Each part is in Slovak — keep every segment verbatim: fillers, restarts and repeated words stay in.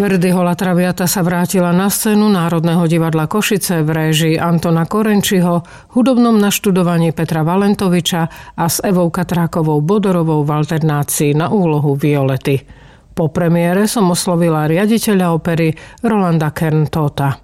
Verdiho La Traviata sa vrátila na scénu Národného divadla Košice v réžii Antona Korenčiho, hudobnom naštudovaní Petra Valentoviča a s Evou Katrákovou Bodorovou v alternácii na úlohu Violety. Po premiére som oslovila riaditeľa opery Rolanda Kerntóta.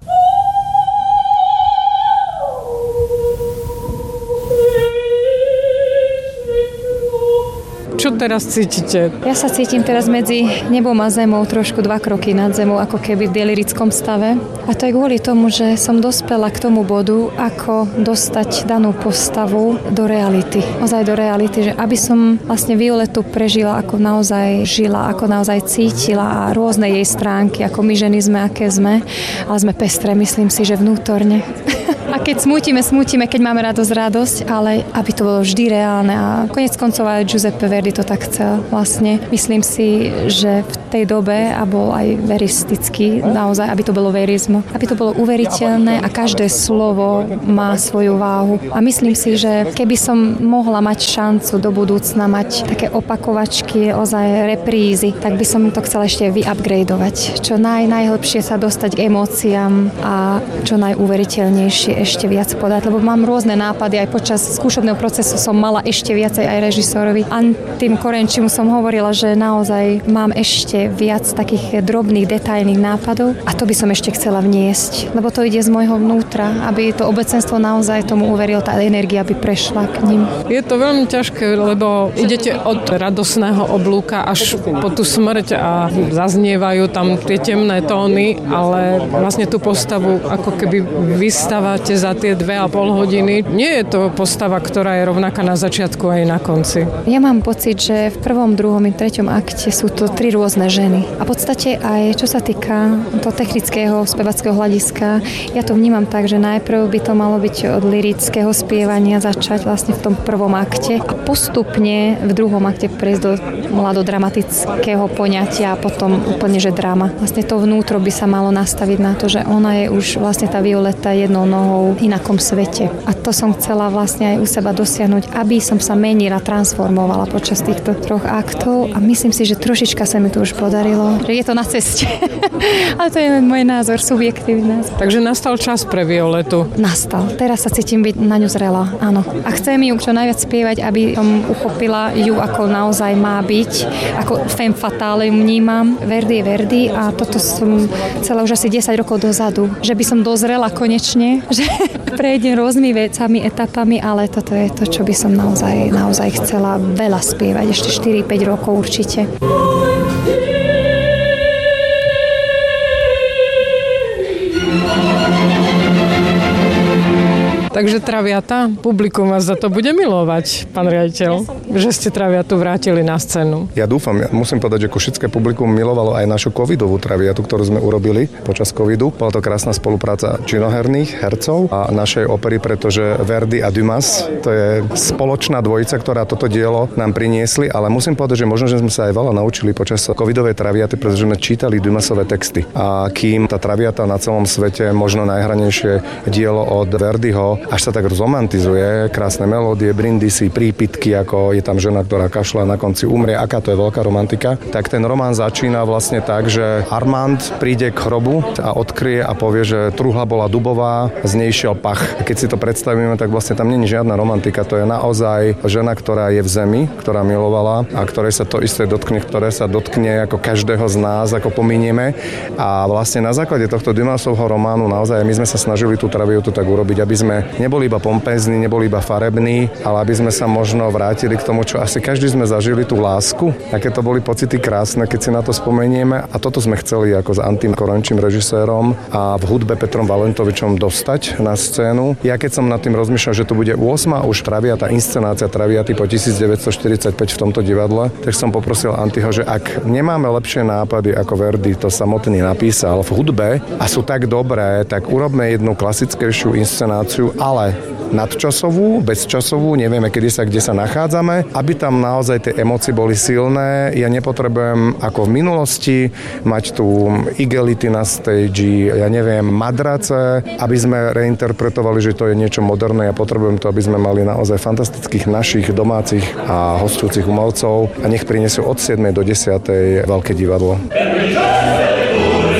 Čo teraz cítite? Ja sa cítim teraz medzi nebom a zemou, trošku dva kroky nad zemou, ako keby v delirickom stave. A to je kvôli tomu, že som dospela k tomu bodu, ako dostať danú postavu do reality. Ozaj do reality, že aby som vlastne Violetu prežila, ako naozaj žila, ako naozaj cítila a rôzne jej stránky, ako my ženy sme, aké sme. Ale sme pestré, myslím si, že vnútorne. A keď smútime, smútime, keď máme radosť, radosť, ale aby to bolo vždy reálne. A konec koncov aj Giuseppe Verdi to tak chcel. Vlastne myslím si, že v tej dobe, a bol aj veristický, naozaj, aby to bolo verizmo, aby to bolo uveriteľné a každé slovo má svoju váhu. A myslím si, že keby som mohla mať šancu do budúcna mať také opakovačky, ozaj reprízy, tak by som to chcela ešte vyupgradeovať. Čo naj, najhlbšie sa dostať k emóciám a čo najuveriteľnejšie ešte viac podať, lebo mám rôzne nápady, aj počas skúšobného procesu som mala ešte viacej aj režisorovi. Antým Korenčimu som hovorila, že naozaj mám ešte viac takých drobných, detailných nápadov a to by som ešte chcela vniesť, lebo to ide z môjho vnútra, aby to obecenstvo naozaj tomu uverilo, tá energia by prešla k ním. Je to veľmi ťažké, lebo idete od radosného oblúka až po tú smrť a zaznievajú tam tie temné tóny, ale vlastne tú postavu ako keby vystávate za tie dve a pol hodiny. Nie je to postava, ktorá je rovnaká na začiatku aj na konci. Ja mám pocit, že v prvom, druhom i treťom akte sú to tri rôzne ženy. A v podstate aj čo sa týka toho technického spevackého hľadiska, ja to vnímam tak, že najprv by to malo byť od lyrického spievania začať vlastne v tom prvom akte a postupne v druhom akte prejsť do mladodramatického poňatia a potom úplne, že drama. Vlastne to vnútro by sa malo nastaviť na to, že ona je už vlastne tá Violeta jednou nohou v inakom svete. A to som chcela vlastne aj u seba dosiahnuť, aby som sa menila, transformovala počas týchto troch aktov a myslím si, že trošička sa mi to už podarilo, že je to na ceste. Ale to je môj názor, subjektívny názor. Takže nastal čas pre Violetu. Nastal. Teraz sa cítim byť na ňu zrelá, áno. A chcem ju čo najviac spievať, aby som uchopila ju, ako naozaj má byť, ako femme fatale ju vnímam. Verdi je Verdi a toto som chcela už asi desať rokov dozadu, že by som dozrela konečne, že prejdem rôznymi vecami, etapami, ale toto je to, čo by som naozaj, naozaj chcela veľa spievať, ešte štyri päť rokov určite. Takže Traviata, publikum vás za to bude milovať, pán riaditeľ, že ste Traviatu vrátili na scénu. Ja dúfam, ja musím povedať, že košické publikum milovalo aj našu covidovú Traviatu, ktorú sme urobili počas covidu. Bola to krásna spolupráca činoherných hercov a našej opery, pretože Verdi a Dumas, to je spoločná dvojica, ktorá toto dielo nám priniesli, ale musím povedať, že možno, že sme sa aj veľa naučili počas covidovej Traviaty, pretože sme čítali Dumasové texty. A kým tá Traviata na celom svete možno najhranejšie dielo od Verdiho až sa tak rozomantizuje, krásne melódie, brindisy, prípitky, ako je tam žena, ktorá kašľa, na konci umrie, aká to je veľká romantika, tak ten román začína vlastne tak, že Armand príde k hrobu a odkryje a povie, že truhla bola dubová, z nej šiel pach. A keď si to predstavíme, tak vlastne tam nie je žiadna romantika, to je naozaj žena, ktorá je v zemi, ktorá milovala a ktorej sa to isté dotkne, ktoré sa dotkne ako každého z nás, ako pominieme. A vlastne na základe tohto Dumasovho románu naozaj my sme sa snažili tú Traviatu tak urobiť, aby sme neboli iba pompezní, neboli iba farební, ale aby sme sa možno vrátili k tomu, čo asi každý sme zažili, tú lásku. Aké to boli pocity krásne, keď si na to spomenieme. A toto sme chceli ako s Antým Korenčím režisérom a v hudbe Petrom Valentovičom dostať na scénu. Ja keď som nad tým rozmýšľal, že to bude ôsma už Traviata, inscenácia Traviaty po devätnásťstoštyridsaťpäť v tomto divadle, tak som poprosil Antyho, že ak nemáme lepšie nápady, ako Verdi to samotný napísal v hudbe a sú tak dobré, tak urobme jednu klasickejšiu inscenáciu, ale nadčasovú, bezčasovú, nevieme, kedy sa, kde sa nachádzame, aby tam naozaj tie emócie boli silné. Ja nepotrebujem, ako v minulosti, mať tu igelity na stage, ja neviem, madrace, aby sme reinterpretovali, že to je niečo moderné. Ja potrebujem to, aby sme mali naozaj fantastických našich domácich a hostujúcich umelcov a nech prinesú od siedmej do desiatej veľké divadlo.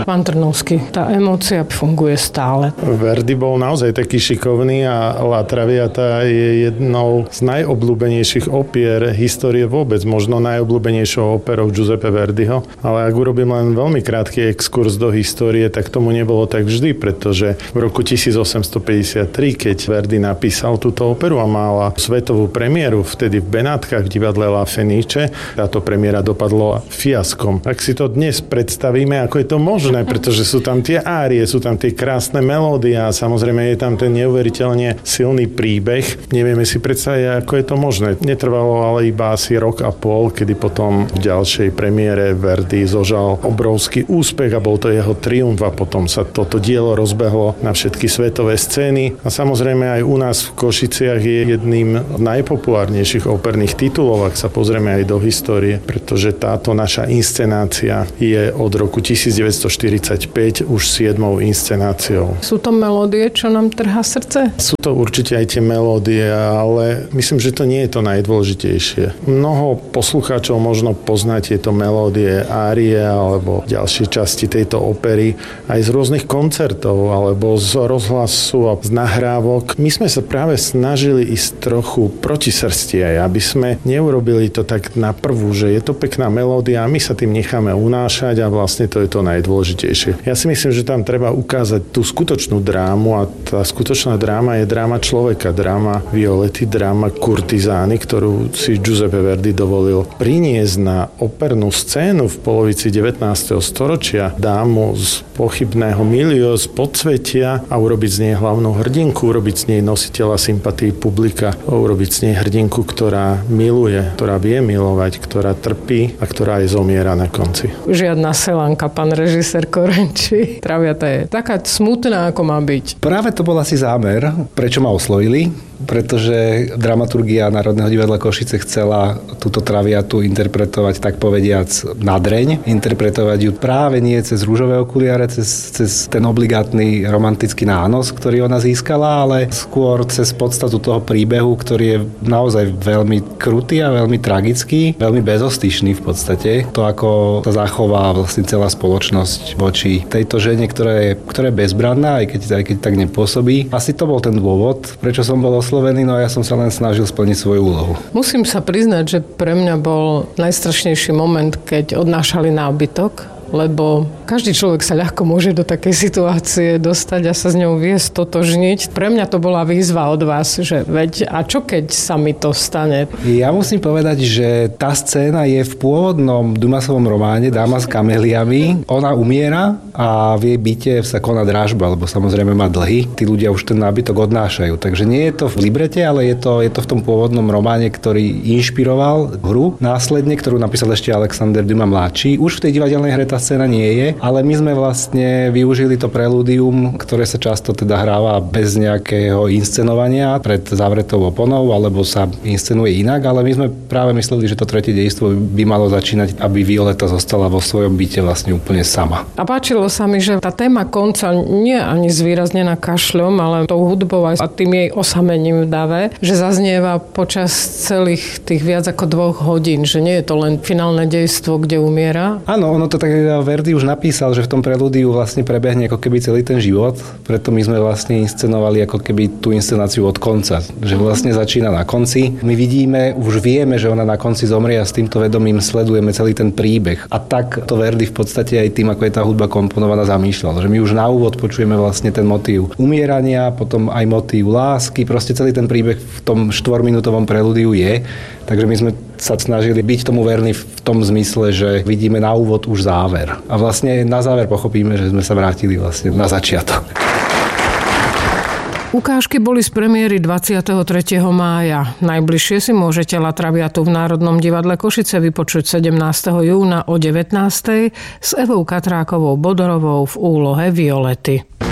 Pán Trnovský, tá emócia funguje stále. Verdi bol naozaj taký šikovný a La Traviata je jednou z najobľúbenejších opier histórie vôbec, možno najobľúbenejšou operou Giuseppe Verdiho. Ale ak urobím len veľmi krátky exkurs do histórie, tak tomu nebolo tak vždy, pretože v roku tisícosemstopäťdesiattri, keď Verdi napísal túto operu a mala svetovú premiéru vtedy v Benátkach v divadle La Fenice, táto premiéra dopadla fiaskom. Ak si to dnes predstavíme, ako je to možné, pretože sú tam tie árie, sú tam tie krásne melódie a samozrejme je tam ten neuveriteľne silný príbeh. Nevieme si predstaviť, ako je to možné. Netrvalo ale iba asi rok a pol, kedy potom v ďalšej premiére Verdi zožal obrovský úspech a bol to jeho triumf a potom sa toto dielo rozbehlo na všetky svetové scény. A samozrejme aj u nás v Košiciach je jedným z najpopulárnejších operných titulov, ak sa pozrieme aj do histórie, pretože táto naša inscenácia je od roku devätnásťstoštyridsaťpäť už siedmou inscenáciou. Sú to melódie, čo nám trhá srdce? Sú to určite aj tie melódie, ale myslím, že to nie je to najdôležitejšie. Mnoho poslucháčov možno pozná tieto melódie, árie alebo ďalšie časti tejto opery aj z rôznych koncertov alebo z rozhlasu a z nahrávok. My sme sa práve snažili ísť trochu proti srstie, aby sme neurobili to tak na prvú, že je to pekná melódia a my sa tým necháme unášať a vlastne to je to najdôležitejšie. Ja si myslím, že tam treba ukázať tú skutočnú drámu a tá skutočná dráma je dráma človeka, dráma Violety, dráma kurtizány, ktorú si Giuseppe Verdi dovolil priniesť na opernú scénu v polovici devätnásteho storočia, dámu z pochybného milieu, z podsvetia a urobiť z nej hlavnú hrdinku, urobiť z nej nositeľa sympatí publika, urobiť z nej hrdinku, ktorá miluje, ktorá vie milovať, ktorá trpí a ktorá aj zomiera na konci. Žiadna selanka, pán režisér Korenči. Traviata je taká smutná, ako má byť. Práve to bol asi zámer, prečo ma oslovili, pretože dramaturgia Národného divadla Košice chcela túto Traviatu interpretovať, tak povediac, na dreň. Interpretovať ju práve nie cez rúžové okuliare, cez, cez ten obligátny romantický nános, ktorý ona získala, ale skôr cez podstatu toho príbehu, ktorý je naozaj veľmi krutý a veľmi tragický, veľmi bezostyšný v podstate. To, ako sa zachová vlastne celá spoločnosť voči tejto žene, ktorá je, ktorá je bezbranná, aj keď, aj keď tak nepôsobí. Asi to bol ten dôvod, prečo som bol oslovený, no a ja som sa len snažil splniť svoju úlohu. Musím sa priznať, že pre mňa bol najstrašnejší moment, keď odnášali nábytok, lebo každý človek sa ľahko môže do takej situácie dostať a sa s ňou vie stotožniť. Pre mňa to bola výzva od vás, že veď a čo keď sa mi to stane? Ja musím povedať, že tá scéna je v pôvodnom Dumasovom románe Dáma s kameliami. Ona umiera a v jej byte sa koná dražba, lebo samozrejme má dlhy. Tí ľudia už ten nábytok odnášajú. Takže nie je to v librete, ale je to, je to v tom pôvodnom románe, ktorý inšpiroval hru následne, ktorú napísal ešte Alexander Dumas mladší. Už v tej divadelnej hre tá scéna nie je, ale my sme vlastne využili to prelúdium, ktoré sa často teda hráva bez nejakého inscenovania pred zavretou oponou, alebo sa inscenuje inak, ale my sme práve mysleli, že to tretie dejstvo by malo začínať, aby Violeta zostala vo svojom byte vlastne úplne sama. A páčilo sa mi, že tá téma konca nie ani zvýraznená kašľom, ale tou hudbou a tým jej osamením v dave, že zaznieva počas celých tých viac ako dvoch hodín, že nie je to len finálne dejstvo, kde umiera. Áno, ono to tak Verdi už napísal, že v tom prelúdiu vlastne prebehne ako keby celý ten život, preto my sme vlastne inscenovali ako keby tú inscenáciu od konca, že vlastne začína na konci. My vidíme, už vieme, že ona na konci zomrie a s týmto vedomím sledujeme celý ten príbeh. A tak to Verdi v podstate aj tým, ako je tá hudba komponovaná, zamýšľal, že my už na úvod počujeme vlastne ten motív umierania, potom aj motív lásky, proste celý ten príbeh v tom štvorminútovom prelúdiu je. Takže my sme sa snažili byť tomu verní v tom zmysle, že vidíme na úvod už záver. A vlastne na záver pochopíme, že sme sa vrátili vlastne na začiatok. Ukážky boli z premiéry dvadsiateho tretieho mája. Najbližšie si môžete La Traviatu v Národnom divadle Košice vypočuť sedemnásteho júna o devätnástej s Evou Katrákovou Bodorovou v úlohe Violety.